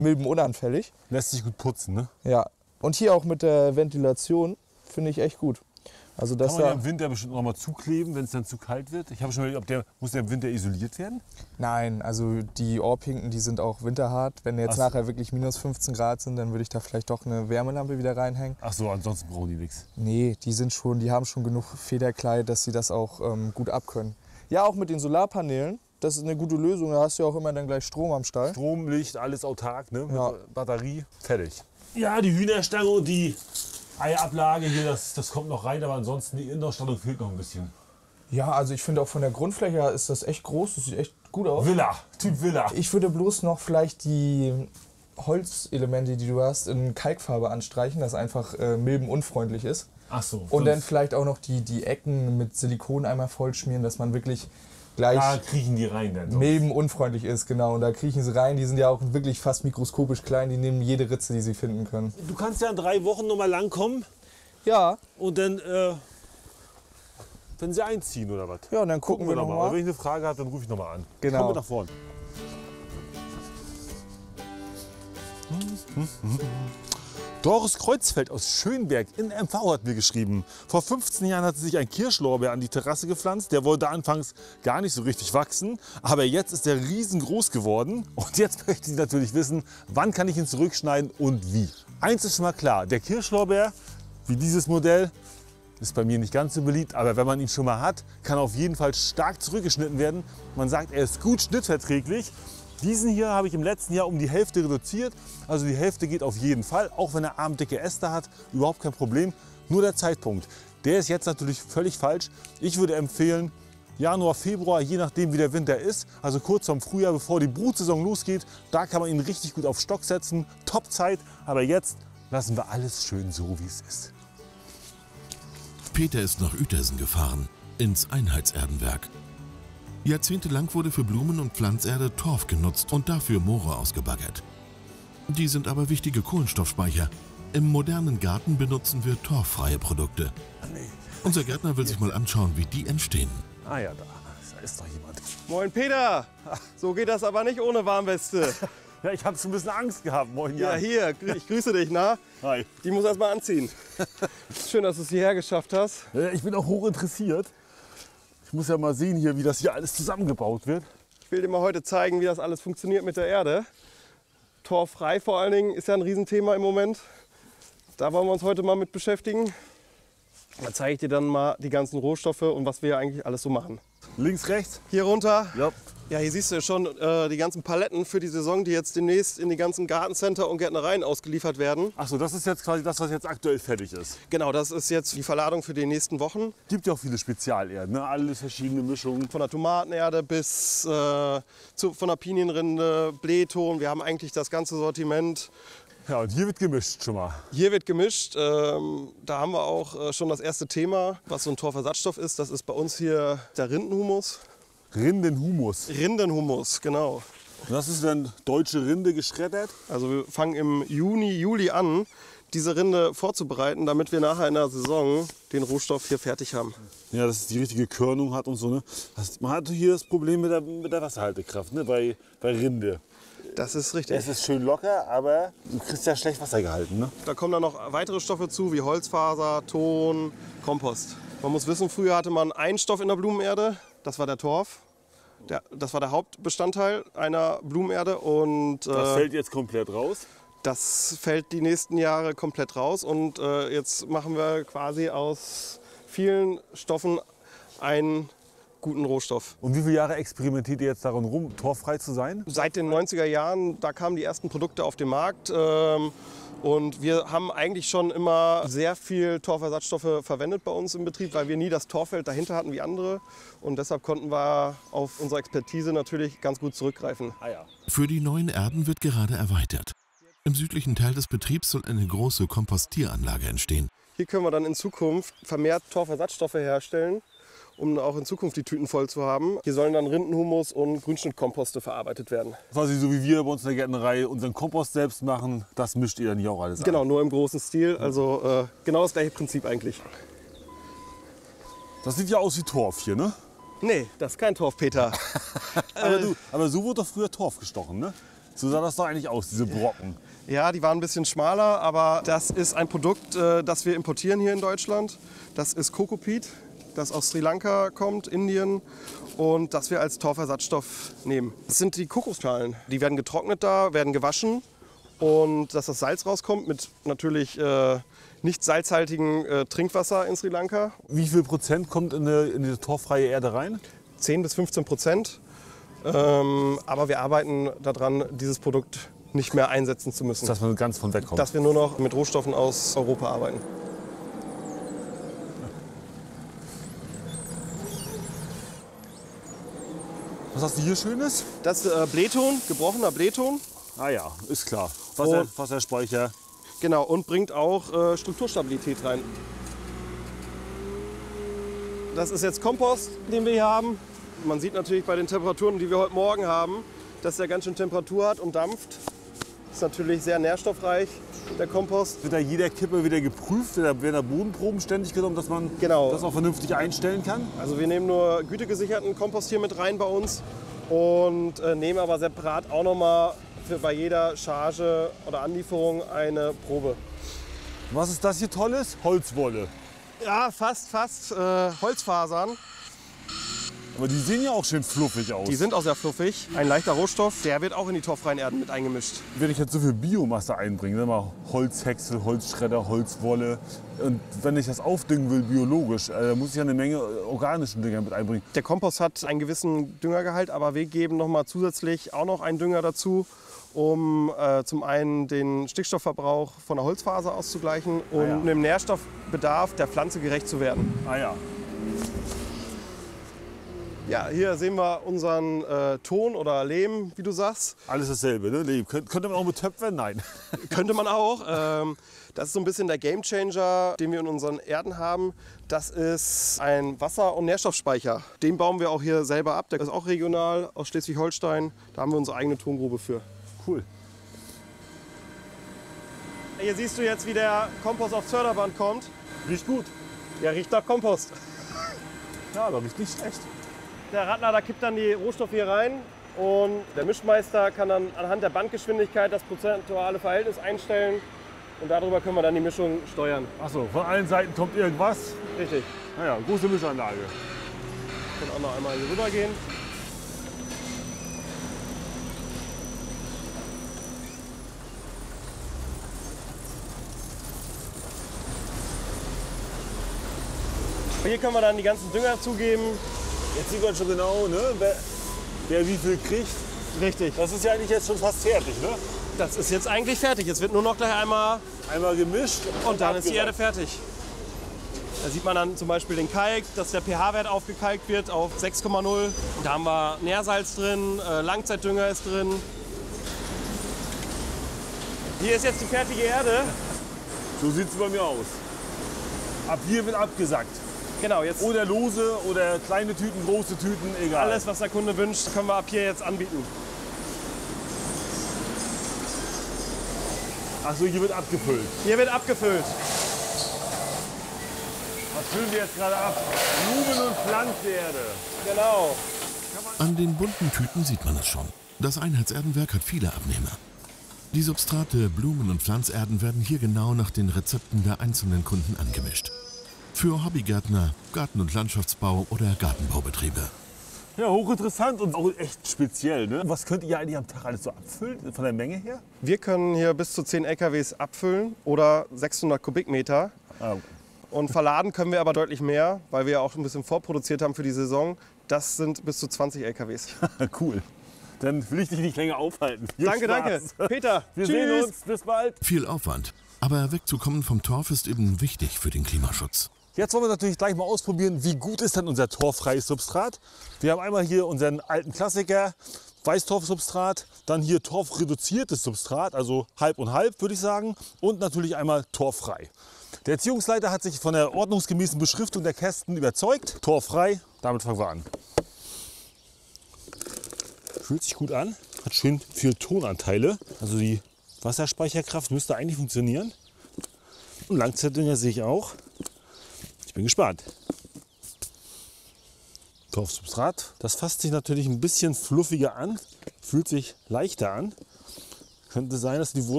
milbenunanfällig. Lässt sich gut putzen, ne? Ja. Und hier auch mit der Ventilation finde ich echt gut. Also das Kann man ja im Winter bestimmt noch mal zukleben, wenn es dann zu kalt wird. Ich habe schon überlegt, muss der im Winter isoliert werden? Nein, also die Ohrpinken, die sind auch winterhart. Wenn jetzt nachher wirklich minus 15 Grad sind, dann würde ich da vielleicht doch eine Wärmelampe wieder reinhängen. Ach so, ansonsten brauchen die nichts. Nee, die haben schon genug Federkleid, dass sie das auch gut abkönnen. Ja, auch mit den Solarpanelen, das ist eine gute Lösung. Da hast du ja auch immer dann gleich Strom am Stall. Strom, Licht, alles autark, ne? Ja. Mit Batterie, fertig. Ja, die Hühnerstange und die Eiablage hier, das kommt noch rein, aber ansonsten die Innenausstattung fehlt noch ein bisschen. Ja, also ich finde auch von der Grundfläche her ist das echt groß, das sieht echt gut aus. Villa, Typ Villa. Ich würde bloß noch vielleicht die Holzelemente, die du hast, in Kalkfarbe anstreichen, das einfach milbenunfreundlich ist. Ach so. Und dann vielleicht auch noch die Ecken mit Silikon einmal vollschmieren, dass man wirklich gleich da kriechen die rein dann. milbenunfreundlich ist, genau. Und da kriechen sie rein, die sind ja auch wirklich fast mikroskopisch klein, die nehmen jede Ritze, die sie finden können. Du kannst ja in 3 Wochen noch mal langkommen Ja. und dann, wenn sie einziehen oder was? Ja, und dann gucken wir noch mal. mal. Wenn ich eine Frage habe, dann rufe ich noch mal an. Genau. Komm mit nach vorne. Doris Kreuzfeld aus Schönberg in MV hat mir geschrieben. Vor 15 Jahren hat sie sich ein Kirschlorbeer an die Terrasse gepflanzt. Der wollte anfangs gar nicht so richtig wachsen, aber jetzt ist er riesengroß geworden. Und jetzt möchte sie natürlich wissen, wann kann ich ihn zurückschneiden und wie. Eins ist schon mal klar, der Kirschlorbeer, wie dieses Modell, ist bei mir nicht ganz so beliebt, aber wenn man ihn schon mal hat, kann er auf jeden Fall stark zurückgeschnitten werden. Man sagt, er ist gut schnittverträglich. Diesen hier habe ich im letzten Jahr um die Hälfte reduziert. Also die Hälfte geht auf jeden Fall, auch wenn er armdicke Äste hat, überhaupt kein Problem. Nur der Zeitpunkt, der ist jetzt natürlich völlig falsch. Ich würde empfehlen, Januar, Februar, je nachdem wie der Winter ist, also kurz vorm Frühjahr, bevor die Brutsaison losgeht, da kann man ihn richtig gut auf Stock setzen. Top-Zeit, aber jetzt lassen wir alles schön so, wie es ist. Peter ist nach Uetersen gefahren, ins Einheitserdenwerk. Jahrzehntelang wurde für Blumen- und Pflanzerde Torf genutzt und dafür Moore ausgebaggert. Die sind aber wichtige Kohlenstoffspeicher. Im modernen Garten benutzen wir torffreie Produkte. Unser Gärtner will sich mal anschauen, wie die entstehen. Ah ja, da ist doch jemand. Moin Peter, so geht das aber nicht ohne Warnweste. Ja, ich habe so ein bisschen Angst gehabt. Moin, Ja, Jan. hier, ich grüße dich, na? Hi. Die muss erst mal anziehen. Schön, dass du es hierher geschafft hast. Ich bin auch hoch interessiert. Ich muss ja mal sehen hier, wie das hier alles zusammengebaut wird. Ich will dir mal heute zeigen, wie das alles funktioniert mit der Erde. Torffrei vor allen Dingen ist ja ein Riesenthema im Moment. Da wollen wir uns heute mal mit beschäftigen. Da zeige ich dir dann mal die ganzen Rohstoffe und was wir eigentlich alles so machen. Links, rechts? Hier runter. Ja. Ja, hier siehst du schon die ganzen Paletten für die Saison, die jetzt demnächst in die ganzen Gartencenter und Gärtnereien ausgeliefert werden. Achso, das ist jetzt quasi das, was jetzt aktuell fertig ist. Genau, das ist jetzt die Verladung für die nächsten Wochen. Gibt ja auch viele Spezialerden, ne? Alle verschiedene Mischungen. Von der Tomatenerde bis von der Pinienrinde, Blähton. Wir haben eigentlich das ganze Sortiment. Ja, und hier wird gemischt schon mal. Hier wird gemischt. Da haben wir auch schon das erste Thema, was so ein Torfersatzstoff ist. Das ist bei uns hier der Rindenhumus. Rindenhumus. Rindenhumus, genau. Und das ist dann deutsche Rinde geschreddert. Also wir fangen im Juni, Juli an, diese Rinde vorzubereiten, damit wir nachher in der Saison den Rohstoff hier fertig haben. Ja, dass es die richtige Körnung hat und so. Ne? Man hat hier das Problem mit der Wasserhaltekraft, ne? bei Rinde. Das ist richtig. Es ist schön locker, aber du kriegst ja schlecht Wasser gehalten. Ne? Da kommen dann noch weitere Stoffe zu, wie Holzfaser, Ton, Kompost. Man muss wissen, früher hatte man einen Stoff in der Blumenerde, das war der Torf. Das war der Hauptbestandteil einer Blumenerde. Und, das fällt jetzt komplett raus? Das fällt die nächsten Jahre komplett raus. Und jetzt machen wir quasi aus vielen Stoffen einen guten Rohstoff. Und wie viele Jahre experimentiert ihr jetzt daran rum, torffrei zu sein? Seit den 90er Jahren, da kamen die ersten Produkte auf den Markt. Und wir haben eigentlich schon immer sehr viel Torfersatzstoffe verwendet bei uns im Betrieb, weil wir nie das Torfeld dahinter hatten wie andere. Und deshalb konnten wir auf unsere Expertise natürlich ganz gut zurückgreifen. Ah ja. Für die neuen Erden wird gerade erweitert. Im südlichen Teil des Betriebs soll eine große Kompostieranlage entstehen. Hier können wir dann in Zukunft vermehrt Torfersatzstoffe herstellen, um auch in Zukunft die Tüten voll zu haben. Hier sollen dann Rindenhumus und Grünschnittkomposte verarbeitet werden. Quasi so wie wir bei uns in der Gärtnerei unseren Kompost selbst machen, das mischt ihr dann hier auch alles an. Genau, nur im großen Stil. Also genau das gleiche Prinzip eigentlich. Das sieht ja aus wie Torf hier, ne? Nee, das ist kein Torf, Peter. Aber so wurde doch früher Torf gestochen, ne? So sah das doch eigentlich aus, diese Brocken. Ja, die waren ein bisschen schmaler, aber das ist ein Produkt, das wir importieren hier in Deutschland. Das ist Kokopit, das aus Sri Lanka kommt, Indien, und das wir als Torfersatzstoff nehmen. Das sind die Kokosschalen. Die werden getrocknet da, werden gewaschen, und dass das Salz rauskommt mit natürlich nicht salzhaltigem Trinkwasser in Sri Lanka. Wie viel Prozent kommt in diese torffreie Erde rein? 10-15%. Aber wir arbeiten daran, dieses Produkt nicht mehr einsetzen zu müssen. Dass man ganz von wegkommt. Dass wir nur noch mit Rohstoffen aus Europa arbeiten. Was hast du hier Schönes? Das ist Blähton, gebrochener Blähton. Ah ja, ist klar. Und- Wasserspeicher. Genau, und bringt auch Strukturstabilität rein. Das ist jetzt Kompost, den wir hier haben. Man sieht natürlich bei den Temperaturen, die wir heute Morgen haben, dass der ganz schön Temperatur hat und dampft. Ist natürlich sehr nährstoffreich, der Kompost. Wird da jeder Kippe wieder geprüft? Werden da Bodenproben ständig genommen, dass man Genau. das auch vernünftig einstellen kann? Also wir nehmen nur gütegesicherten Kompost hier mit rein bei uns und nehmen aber separat auch nochmal bei jeder Charge oder Anlieferung eine Probe. Was ist das hier Tolles? Holzwolle. Ja, fast. Holzfasern. Aber die sehen ja auch schön fluffig aus. Die sind auch sehr fluffig. Ein leichter Rohstoff, der wird auch in die torffreien Erden mit eingemischt. Wenn ich jetzt so viel Biomasse einbringe, ne, mal Holzhäcksel, Holzschredder, Holzwolle, und wenn ich das aufdüngen will biologisch, muss ich ja eine Menge organischen Dünger mit einbringen. Der Kompost hat einen gewissen Düngergehalt, aber wir geben noch mal zusätzlich auch noch einen Dünger dazu, um zum einen den Stickstoffverbrauch von der Holzfaser auszugleichen und ja. dem Nährstoffbedarf der Pflanze gerecht zu werden. Ah ja. Ja, hier sehen wir unseren Ton oder Lehm, wie du sagst. Alles dasselbe, ne? Nee, könnte man auch mit Töpfern? Nein. Könnte man auch. Das ist so ein bisschen der Gamechanger, den wir in unseren Erden haben. Das ist ein Wasser- und Nährstoffspeicher. Den bauen wir auch hier selber ab. Der ist auch regional aus Schleswig-Holstein. Da haben wir unsere eigene Tongrube für. Cool. Hier siehst du jetzt, wie der Kompost aufs Förderband kommt. Riecht gut. Ja, riecht nach Kompost. Ja, aber riecht nicht schlecht. Der Radlader kippt dann die Rohstoffe hier rein und der Mischmeister kann dann anhand der Bandgeschwindigkeit das prozentuale Verhältnis einstellen und darüber können wir dann die Mischung steuern. Achso, von allen Seiten kommt irgendwas. Richtig. Naja, große Mischanlage. Wir können auch noch einmal hier rüber gehen. Hier können wir dann die ganzen Dünger zugeben. Jetzt sieht man schon genau, ne, wer wie viel kriegt. Richtig. Das ist ja eigentlich jetzt schon fast fertig, ne? Das ist jetzt eigentlich fertig. Jetzt wird nur noch gleich einmal Einmal gemischt und dann ist die abgesaugt. Erde fertig. Da sieht man dann zum Beispiel den Kalk, dass der pH-Wert aufgekalkt wird auf 6,0. Da haben wir Nährsalz drin, Langzeitdünger ist drin. Hier ist jetzt die fertige Erde. So sieht es bei mir aus. Ab hier wird abgesackt. Genau, jetzt Oder lose oder kleine Tüten, große Tüten, egal. alles, was der Kunde wünscht, können wir ab hier jetzt anbieten. Achso, hier wird abgefüllt. Hier wird abgefüllt. Was füllen wir jetzt gerade ab? Blumen- und Pflanzerde. Genau. An den bunten Tüten sieht man es schon. Das Einheitserdenwerk hat viele Abnehmer. Die Substrate, Blumen- und Pflanzerden werden hier genau nach den Rezepten der einzelnen Kunden angemischt. Für Hobbygärtner, Garten- und Landschaftsbau oder Gartenbaubetriebe. Ja, hochinteressant und auch echt speziell, ne? Was könnt ihr eigentlich am Tag alles so abfüllen, von der Menge her? Wir können hier bis zu 10 LKWs abfüllen oder 600 Kubikmeter. Ah, Und verladen können wir aber deutlich mehr, weil wir ja auch ein bisschen vorproduziert haben für die Saison. Das sind bis zu 20 LKWs. cool. Dann will ich dich nicht länger aufhalten. Viel Danke, Spaß. danke. Peter, Wir tschüss. sehen uns. Bis bald. Viel Aufwand. Aber wegzukommen vom Torf ist eben wichtig für den Klimaschutz. Jetzt wollen wir natürlich gleich mal ausprobieren, wie gut ist denn unser torffreies Substrat. Wir haben einmal hier unseren alten Klassiker, Weißtorfsubstrat, dann hier torfreduziertes Substrat, also halb und halb würde ich sagen, und natürlich einmal torffrei. Der Erziehungsleiter hat sich von der ordnungsgemäßen Beschriftung der Kästen überzeugt. Torffrei, damit fangen wir an. Fühlt sich gut an, hat schön viel Tonanteile, also die Wasserspeicherkraft müsste eigentlich funktionieren. Und Langzeitdünger sehe ich auch. Ich bin gespannt. Torfsubstrat, das fasst sich natürlich ein bisschen fluffiger an, fühlt sich leichter an. Könnte sein, dass die Wurzel